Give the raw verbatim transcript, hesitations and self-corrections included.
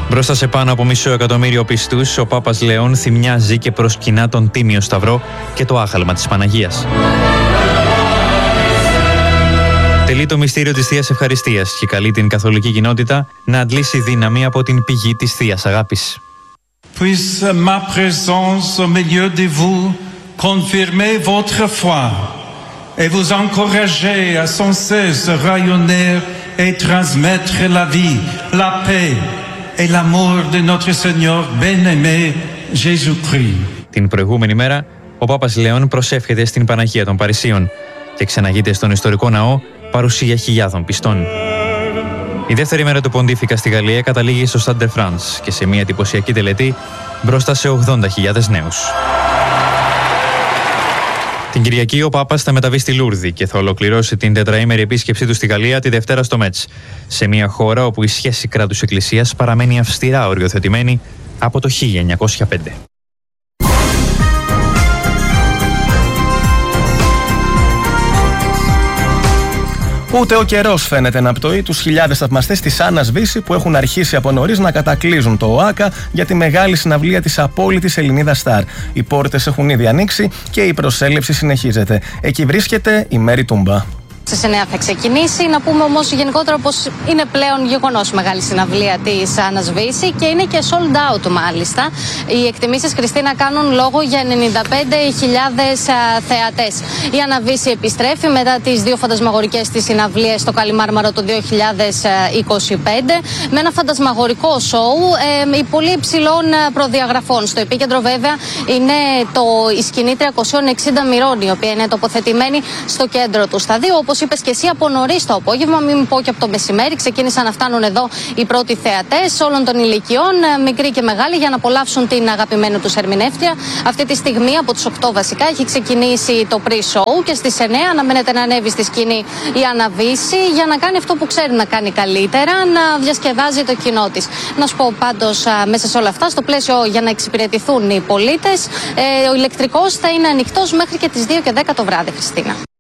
Μπροστά σε πάνω από μισό εκατομμύριο πιστούς, ο Πάπας Λεών θυμιάζει και προσκυνά τον Τίμιο Σταυρό και το άγαλμα της Παναγίας. Τελεί το μυστήριο της Θείας Ευχαριστίας και καλεί την καθολική κοινότητα να αντλήσει δύναμη από την πηγή της Θείας Αγάπης. Puisse ma présence au milieu de vous confirmer votre foi et vous encourager à sans cesse rayonner et transmettre la vie, la paix et l'amour de notre Seigneur bien-aimé Jésus-Christ. Την προηγούμενη μέρα, ο Πάπας Λεών προσεύχεται στην Παναγία των Παρισίων και ξαναγείται στον ιστορικό ναό παρουσία χιλιάδων πιστών. Η δεύτερη μέρα του Ποντίφικα στη Γαλλία καταλήγει στο Stade de France και σε μια εντυπωσιακή τελετή μπροστά σε ογδόντα χιλιάδες νέους. Την Κυριακή ο Πάπας θα μεταβεί στη Λούρδη και θα ολοκληρώσει την τετραήμερη επίσκεψή του στη Γαλλία τη Δευτέρα στο Μέτς, σε μια χώρα όπου η σχέση κράτους εκκλησίας παραμένει αυστηρά οριοθετημένη από το χίλια εννιακόσια πέντε. Ούτε ο καιρός φαίνεται να πτωεί τους χιλιάδες θαυμαστές της Άννας Βύση που έχουν αρχίσει από νωρίς να κατακλείζουν το ΟΑΚΑ για τη μεγάλη συναυλία της απόλυτης Ελληνίδας Σταρ. Οι πόρτες έχουν ήδη ανοίξει και η προσέλευση συνεχίζεται. Εκεί βρίσκεται η Μέρη Τούμπα. Στις εννιά θα ξεκινήσει. Να πούμε όμως γενικότερα πως είναι πλέον γεγονός μεγάλη συναυλία της Άννας Βύση και είναι και sold out μάλιστα. Οι εκτιμήσεις, Χριστίνα, κάνουν λόγο για ενενήντα πέντε χιλιάδες θεατές. Η Άννα Βύση επιστρέφει μετά τις δύο φαντασμαγορικές της συναυλίες στο Καλιμάρμαρο το δύο χιλιάδες είκοσι πέντε με ένα φαντασμαγορικό σοου ε, πολύ υψηλών προδιαγραφών. Στο επίκεντρο βέβαια είναι το, η σκηνή τριακόσια εξήντα μοιρών, η οποία είναι τοποθετημένη στο κέντρο του σταδίου. Όπως είπες και εσύ, από νωρίς το απόγευμα, μην πω και από το μεσημέρι, ξεκίνησαν να φτάνουν εδώ οι πρώτοι θεατές όλων των ηλικιών, μικροί και μεγάλοι, για να απολαύσουν την αγαπημένη τους ερμηνεύτρια. Αυτή τη στιγμή, από τις οκτώ βασικά, έχει ξεκινήσει το pre-show και στις εννιά αναμένεται να ανέβει στη σκηνή η Άννα Βύση για να κάνει αυτό που ξέρει να κάνει καλύτερα, να διασκεδάζει το κοινό της. Να σου πω πάντως, μέσα σε όλα αυτά, στο πλαίσιο για να εξυπηρετηθούν οι πολίτες, ο ηλεκτρικός θα είναι ανοιχτός μέχρι και τις δύο και δέκα το βράδυ, Χριστίνα.